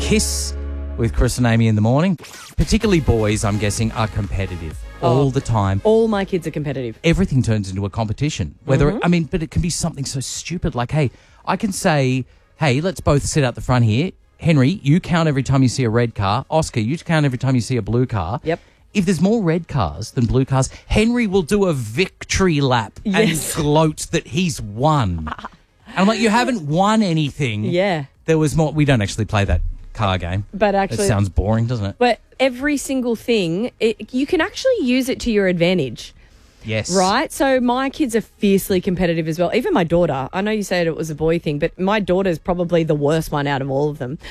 Kiss with Chris and Amy in the morning. Particularly boys, I'm guessing, are competitive all the time. All my kids are competitive. Everything turns into a competition. Whether but it can be something so stupid like, hey, I can say, hey, let's both sit out the front here. Henry, you count every time you see a red car. Oscar, you count every time you see a blue car. Yep. If there's more red cars than blue cars, Henry will do a victory lap and gloat that he's won. And I'm like, you haven't won anything. Yeah. There was more. We don't actually play that car game. But actually, it sounds boring, doesn't it? But every single thing, you can actually use it to your advantage. Yes. Right? So my kids are fiercely competitive as well. Even my daughter. I know you said it was a boy thing, but my daughter's probably the worst one out of all of them.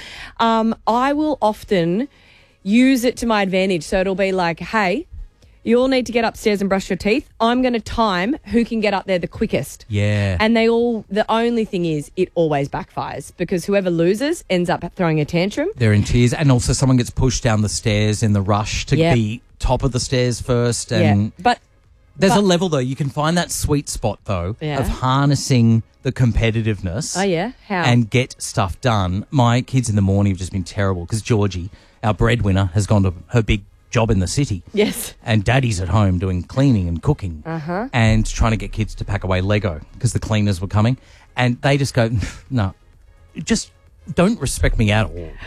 I will often use it to my advantage. So it'll be like, hey, you all need to get upstairs and brush your teeth. I'm going to time who can get up there the quickest. Yeah. And the only thing is, it always backfires because whoever loses ends up throwing a tantrum. They're in tears. And also someone gets pushed down the stairs in the rush to be top of the stairs first. And But there's a level, though. You can find that sweet spot, though, of harnessing the competitiveness. Oh, yeah? How? And get stuff done. My kids in the morning have just been terrible because Georgie, our breadwinner, has gone to her big job in the city. Yes. And Daddy's at home doing cleaning and cooking and trying to get kids to pack away Lego because the cleaners were coming. And they just go, no, just don't respect me at all.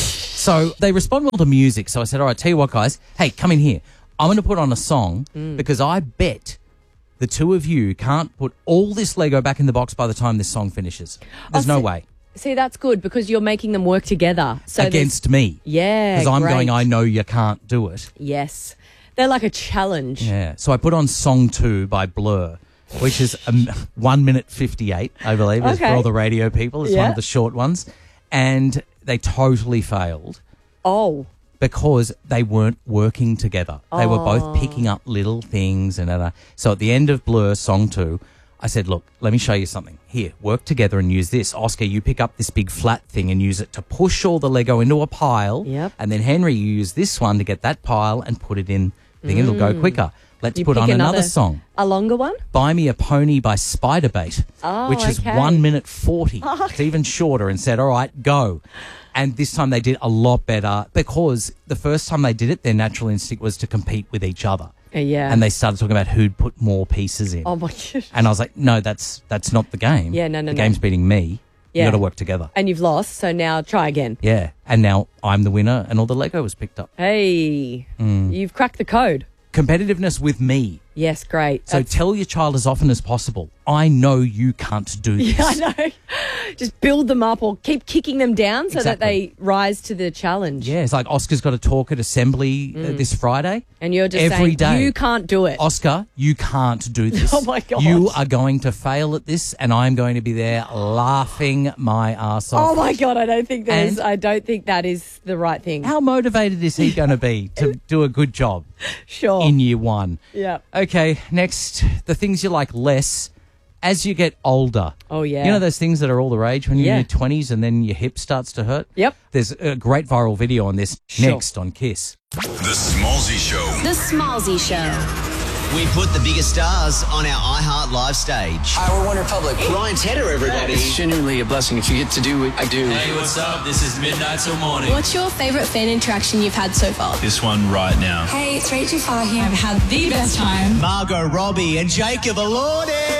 So they respond well to music. So I said, all right, tell you what, guys, hey, come in here. I'm going to put on a song because I bet the two of you can't put all this Lego back in the box by the time this song finishes. There's no way. See, that's good because you're making them work together. So against me. Yeah, because I'm going, I know you can't do it. Yes. They're like a challenge. Yeah. So I put on Song 2 by Blur, which is 1 minute 58, I believe, is for all the radio people. It's one of the short ones. And they totally failed. Oh. Because they weren't working together. They were both picking up little things. So at the end of Blur, Song 2, I said, look, let me show you something. Here, work together and use this. Oscar, you pick up this big flat thing and use it to push all the Lego into a pile. Yep. And then Henry, you use this one to get that pile and put it in. I think it'll go quicker. Let's put on another song. A longer one? Buy Me a Pony by Spiderbait, which is 1 minute 40. It's even shorter, and said, all right, go. And this time they did a lot better because the first time they did it, their natural instinct was to compete with each other. Yeah. And they started talking about who'd put more pieces in. Oh, my gosh. And I was like, no, that's not the game. Yeah, no. The game's beating me. Yeah. You got to work together. And you've lost, so now try again. Yeah. And now I'm the winner and all the Lego was picked up. Hey, you've cracked the code. Competitiveness with me. Yes, great. So tell your child as often as possible, I know you can't do this. Yeah, I know. Just build them up or keep kicking them down so that they rise to the challenge. Yeah, it's like Oscar's got a talk at Assembly this Friday. And you're just every saying, day, you can't do it. Oscar, you can't do this. Oh, my God. You are going to fail at this and I'm going to be there laughing my ass off. Oh, my God, I don't think that is the right thing. How motivated is he going to be to do a good job? Sure. In year one. Yeah. Okay, next, the things you like less as you get older. Oh, yeah. You know those things that are all the rage when you're in your 20s and then your hip starts to hurt? Yep. There's a great viral video on this next on Kiss. The Smallsy Show. The Smallsy Show. We put the biggest stars on our iHeart Live stage. Hi, we're One Republic. Ryan Tedder, everybody. It's genuinely a blessing if you get to do what I do. Hey, what's up? This is Midnight Till Morning. What's your favourite fan interaction you've had so far? This one right now. Hey, it's Rachel Farr here. I've had the best time. Margot Robbie and Jacob Elordi.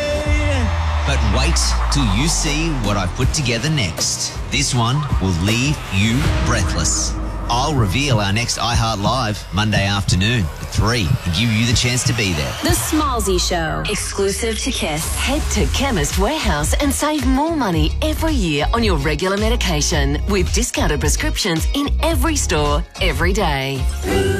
But wait till you see what I've put together next. This one will leave you breathless. I'll reveal our next iHeart Live Monday afternoon at 3 and give you the chance to be there. The Smallsy Show. Exclusive to Kiss. Head to Chemist Warehouse and save more money every year on your regular medication with discounted prescriptions in every store, every day.